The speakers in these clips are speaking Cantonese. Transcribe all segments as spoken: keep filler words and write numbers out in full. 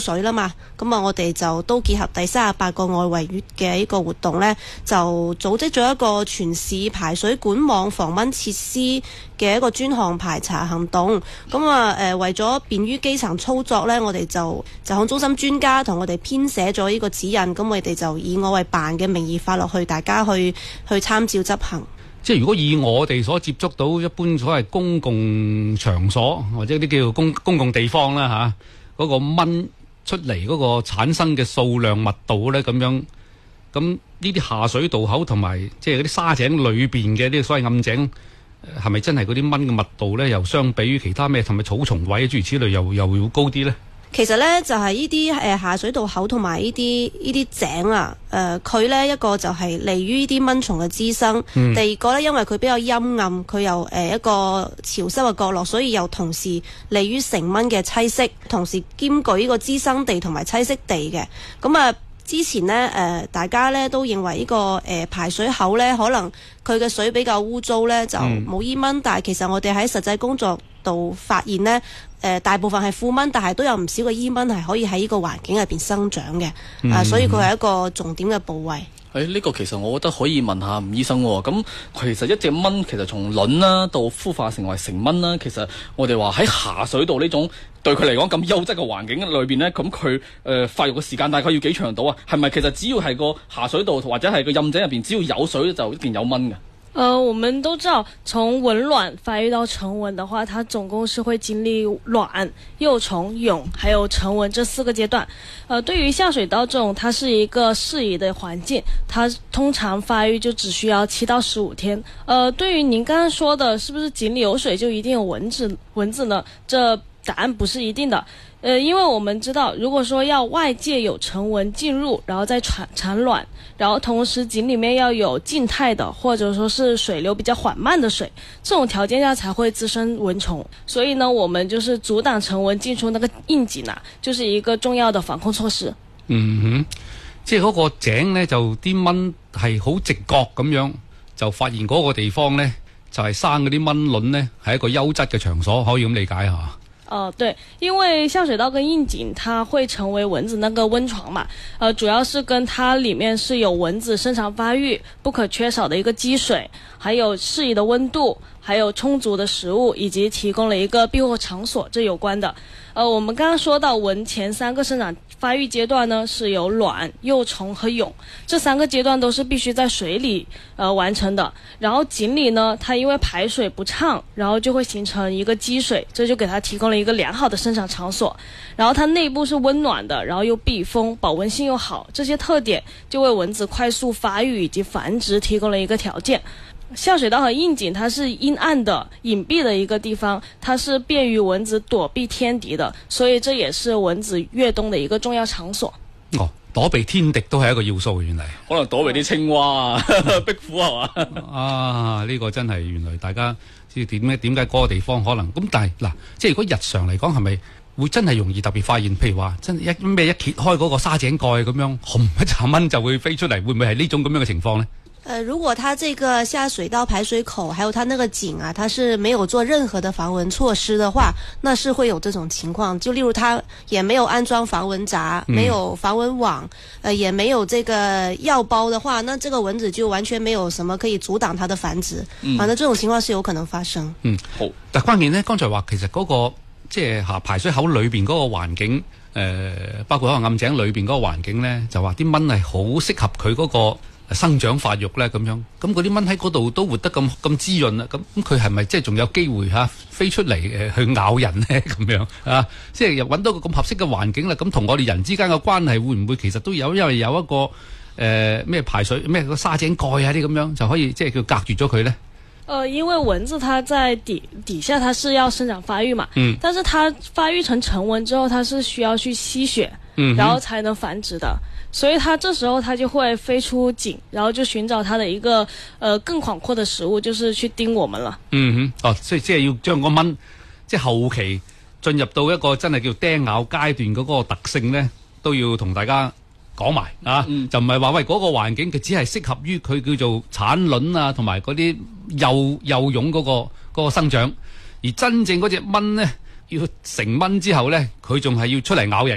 水啦嘛，咁啊我哋就都結合第三十八個外圍月嘅呢個活動呢，就組織咗一個全市排水管網防蚊設施嘅一個專項排查行動。咁啊誒為咗便於基層操作呢，我哋就疾控中心專家同我哋編寫咗呢個指引，咁我哋就以我為辦嘅名義發落去，大家去去參照執行。 即係如果以我哋所接觸到一般所謂公共場所或者啲叫做公公共地方啦嚇，嗰、嗰個蚊出嚟嗰個產生嘅數量密度咧咁樣，咁呢啲下水道口同埋即係嗰啲沙井裏邊嘅呢個所謂暗井，係咪真係嗰啲蚊嘅密度咧，又相比於其他咩同埋草叢位諸如此類又又會高啲咧？ 其實咧就係呢啲誒下水道口同埋呢啲呢啲井啊，誒佢咧一個就係利於呢啲蚊蟲嘅滋生，嗯、第二個咧因為佢比較陰暗，佢又誒一個潮濕嘅角落，所以又同時利於成蚊嘅棲息，同時兼具呢個滋生地同埋棲息地嘅。咁啊之前呢，誒、呃、大家咧都認為呢、這個誒、呃、排水口咧可能佢嘅水比較污糟咧就冇衣蚊，嗯、但係其實我哋喺實際工作度發現呢。誒、呃、大部分係富蚊，但係都有唔少嘅伊蚊係可以喺呢個環境入邊生長嘅，嗯、啊，所以佢係一個重點嘅部位。誒、 哎，呢、這個其實我覺得可以問下吳醫生喎。咁其實一隻蚊其實從卵啦到孵化成為成蚊啦，其實我哋話喺下水道呢種對佢嚟講咁優質嘅環境裏邊呢，咁佢誒發育嘅時間大概要幾長到啊？係咪其實只要係個下水道或者係個陰井入邊，只要有水就一定有蚊嘅？ 呃，我們都知道，從蚊卵發育到成蚊的話，它總共是會經歷卵、幼蟲、蛹，還有成蚊這四個階段。呃，對於下水道這種，它是一個適宜的環境，它通常發育就只需要七到十五天。呃，對於您剛剛說的，是不是井裏有水就一定有蚊子？蚊子呢？這答案不是一定的。呃，因為我們知道，如果說要外界有成蚊進入，然後再產產卵，然後同時井裏面要有靜態的，或者說是水流比較緩慢的水，這種條件下才會滋生蚊蟲。所以呢，我們就是阻擋成蚊進出那個硬井啊，就是一個重要的防控措施。 嗯哼，即係嗰個井呢，就啲蚊係好直覺咁樣就發現嗰個地方呢，就係、是、生嗰啲蚊卵呢，係一個優質嘅場所，可以咁理解下。 呃，對，因為下水道跟硬井它會成為蚊子那個溫床嘛，呃，主要是跟它裏面是有蚊子生長發育不可缺少的一個積水，還有適宜的溫度，還有充足的食物，以及提供了一個庇護場所，這有關的。呃，我們剛剛說到蚊前三個生長發育階段呢，是有卵、幼蟲和蛹，這三個階段都是必須在水裏呃完成的。然後井裏呢，它因為排水不暢，然後就會形成一個積水，這就給它提供了一個良好的生長場所。然後它內部是溫暖的，然後又避風，保溫性又好，這些特點就為蚊子快速發育以及繁殖提供了一個條件。下水道和硬井它是陰暗的、隱蔽的一個地方，它是便於蚊子躲避天敵的，所以這也是蚊子越冬的一個重要場所。 哦，躲避天敵都係一個要素，原嚟可能躲避啲青蛙啊、壁虎係嘛？ 啊，呢、這個真係原來大家知點咧？點解嗰個地方可能咁？但係嗱，即係如果日常嚟講，係咪會真係容易特別發現？譬如話真係一咩一揭開嗰個沙井蓋咁樣，紅一紮蚊就會飛出嚟，會唔會係呢種咁樣嘅情況呢？ 呃，如果它這個下水道排水口，還有它那個井啊，它是沒有做任何的防蚊措施的話，那是會有這種情況。就例如它也沒有安裝防蚊閘，沒有防蚊網，呃，也沒有這個藥包的話，那這個蚊子就完全沒有什麼可以阻擋它的繁殖。嗯，反正這種情況是有可能發生。嗯， 好。但關鍵呢，剛才話其實嗰、那個即係下排水口裏邊嗰個環境，誒、呃，包括可能暗井裏邊嗰個環境呢，就話啲蚊係好適合佢嗰、那個。生長發育咧咁樣，咁嗰啲蚊喺嗰度都活得咁咁滋潤啦，咁咁佢係咪即係仲有機會嚇、啊、飛出嚟誒去咬人咧咁樣啊？即係又揾到個咁合適嘅環境啦，咁同我哋人之間嘅關係會唔會其實都有，因為有一個誒咩、呃、排水咩個沙井蓋啊啲咁樣就可以即係叫隔絕咗佢咧？ 呃，因為蚊子它在底底下它是要生長發育嘛，嗯，但是它發育成成蚊之後，它是需要去吸血，嗯，然後才能繁殖的。所以它這時候它就會飛出井，然後就尋找它的一個呃更廣闊的食物，就是去叮我們了。嗯哼，哦，所以即係要將個蚊即係後期進入到一個真係叫叮咬階段嗰個特性咧，都要同大家講埋啊，嗯、就唔係話喂嗰、那個環境佢只係適合於佢叫做產卵啊，同埋嗰啲幼幼蛹嗰、那個嗰、那個生長，而真正嗰隻蚊咧要成蚊之後咧，佢仲係要出嚟咬人嘅。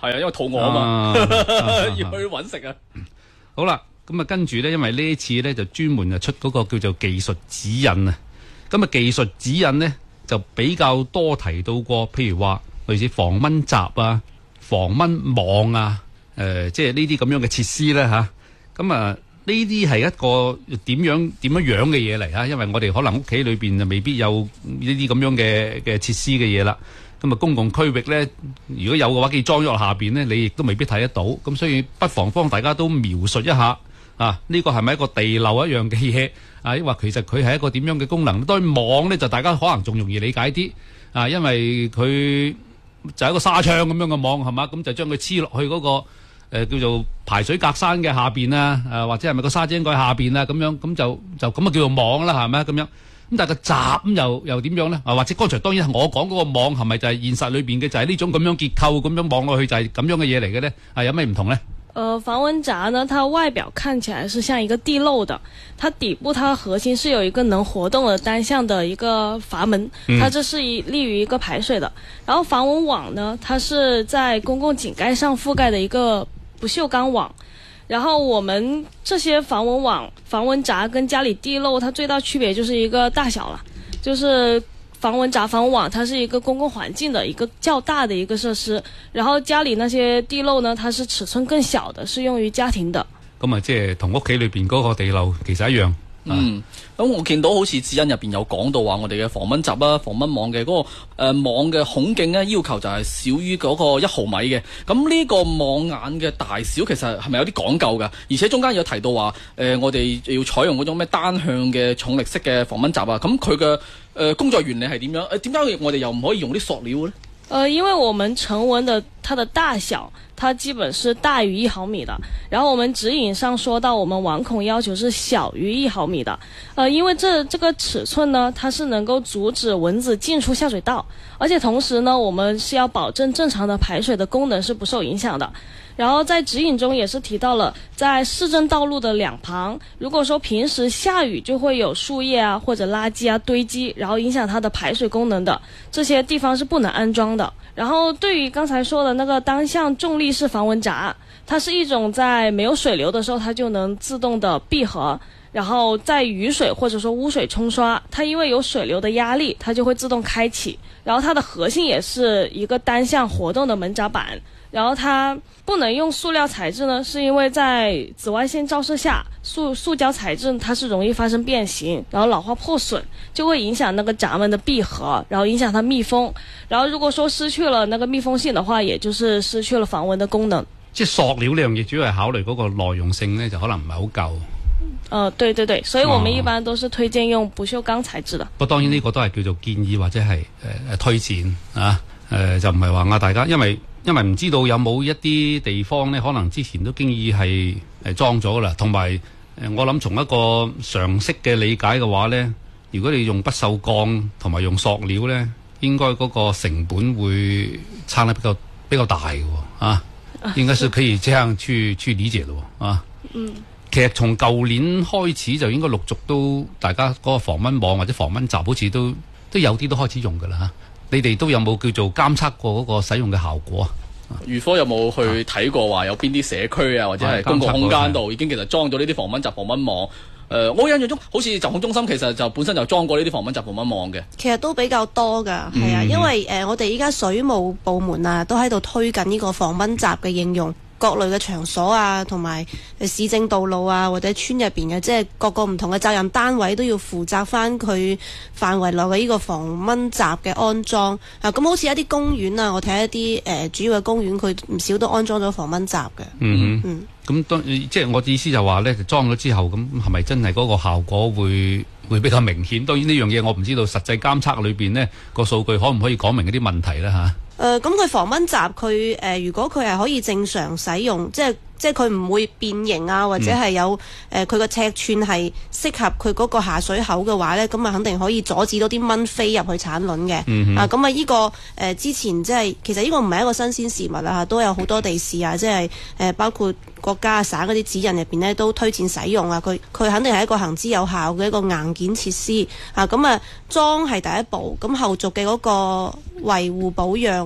係啊，因為肚餓啊嘛， 啊要去揾食啊。 好啦，咁啊跟住咧，因為呢一次咧就專門就出嗰個叫做技術指引啊。咁啊技術指引咧就比較多提到過，譬如話類似防蚊閘啊、防蚊網啊，誒、呃，即係呢啲咁樣嘅設施咧吓。咁啊呢啲係一個點樣點樣樣嘅嘢嚟啊？因為我哋可能屋企裏邊就未必有呢啲咁樣嘅嘅設施嘅嘢啦。咁啊公共區域咧，如果有嘅話，佢裝咗落下邊咧，你亦都未必睇得到。咁所以不妨幫大家都描述一下啊，呢個係咪一個地漏一樣嘅嘢啊？抑或其實佢係一個點樣嘅功能？當然網咧就大家可能仲容易理解啲啊，因為佢就係一個紗窗咁樣嘅網係嘛，咁就將佢黐落去嗰、嗰個誒、呃、叫做排水隔山嘅下邊啊，誒或者係咪個沙井蓋下邊啊咁樣，咁就就咁啊叫做網啦係咪咁樣？咁但係個閘咁又又點樣咧？啊或者剛才當然我講嗰個網係咪就係現實裏邊嘅就係呢種咁樣結構咁樣望落去就係咁樣嘅嘢嚟嘅咧？啊有咩唔同咧？ 呃，防蚊閘呢，它外表看起來是像一個地漏的，它底部它核心是有一個能活動的單向的一個閥門，它這是一利於一個排水的。然後防蚊網呢，它是在公共井蓋上覆蓋的一個不鏽鋼網。然後我們這些防蚊網、防蚊閘跟家裏地漏，它最大區別就是一個大小了，就是防蚊閘、防蚊網，它是一個公共環境的一個較大的一個設施，然後家裏那些地漏呢，它是尺寸更小的，是用於家庭的。咁啊，即係同屋企裏邊嗰個地漏其實一樣。 嗯，咁我見到好似指引入邊有講到話，我哋嘅防蚊閘啦、防蚊網嘅嗰、那個誒、呃、網嘅孔徑咧，要求就係少於嗰個一毫米嘅。咁呢個網眼嘅大小其實係咪有啲講究㗎？而且中間有提到話，誒、呃、我哋要採用嗰種咩單向嘅重力式嘅防蚊閘啊。咁佢嘅誒工作原理係點樣？誒點解我哋又唔可以用啲塑料咧？ 呃，因為我們成蚊的它的大小，它基本是大於一毫米的。然後我們指引上說到，我們網孔要求是小於一毫米的。呃，因為這這個尺寸呢，它是能夠阻止蚊子進出下水道，而且同時呢，我們是要保證正常的排水的功能是不受影響的。然後在指引中也是提到了，在市政道路的兩旁，如果說平時下雨就會有樹葉啊或者垃圾啊堆積，然後影響它的排水功能的，這些地方是不能安裝的。然後對於剛才說的那個單向重力式防蚊閘，它是一種在沒有水流的時候它就能自動的閉合，然後在雨水或者說污水沖刷，它因為有水流的壓力，它就會自動開啟。然後它的核心也是一個單向活動的門閘板。然後它不能用塑料材質呢，是因為在紫外線照射下，塑塑膠材質它是容易發生變形，然後老化破損，就會影響那個閘門的閉合，然後影響它密封。然後如果說失去了那個密封性的話，也就是失去了防蚊的功能。 即係塑料呢樣嘢，主要係考慮嗰個耐用性呢，就可能唔係好夠。 呃，對對對，所以我們一般都是推薦用不鏽鋼材質的。 不過當然呢個都係叫做建議或者係誒誒推薦啊，誒、呃、就唔係話嗌大家，因為。因為唔知道有冇一啲地方呢，可能之前都經已係誒裝咗啦。同埋誒，我諗從一個常識嘅理解嘅話呢，如果你用不鏽鋼同埋用塑料呢，應該嗰個成本會差得比較比較大嘅喎啊，應該是可以這樣去去理解嘅啊。嗯，其實從舊年開始就應該陸續都大家嗰個防蚊網或者防蚊閘好似都都有啲都開始用㗎啦嚇。你哋都有冇叫做監測過嗰個使用嘅效果啊？ 漁科有冇去睇過話有邊啲社區啊，或者係公共空間度已經其實裝咗呢啲防蚊閘、防蚊網？誒、呃，我印象中好似疾控中心其實就本身就裝過呢啲防蚊閘、防蚊網嘅。 其實都比較多㗎，係、嗯、啊，因為誒、呃、我哋依家水務部門啊都喺度推緊呢個防蚊閘嘅應用。各類嘅場所啊，同埋市政道路啊，或者村入邊嘅，即係各個唔同嘅責任單位都要負責翻佢範圍內嘅呢個防蚊閘嘅安裝啊。咁好似一啲公園啊，我睇一啲誒、呃、主要嘅公園，佢唔少都安裝咗防蚊閘嘅。 嗯嗯。咁當即係我意思就話咧，就裝咗之後，咁係咪真係嗰個效果會會比較明顯？當然呢樣嘢我唔知道實際監測裏邊呢個數據可唔可以講明一啲問題咧嚇？ 誒咁佢防蚊閘佢誒，如果佢係可以正常使用，即係即係佢唔會變形啊，或者係有誒佢個尺寸係適合佢嗰個下水口嘅話咧，咁啊肯定可以阻止到啲蚊飛入去產卵嘅。嗯、啊，咁啊呢個誒、呃、之前即係其實呢個唔係一個新鮮事物啦嚇，都有好多地市啊，即係誒、呃、包括國家省嗰啲指引入邊咧都推薦使用啊。佢佢肯定係一個行之有效嘅一個硬件設施啊。咁啊裝係第一步，咁後續嘅嗰個維護保養。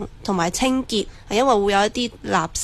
同埋清潔，因為會有一啲垃圾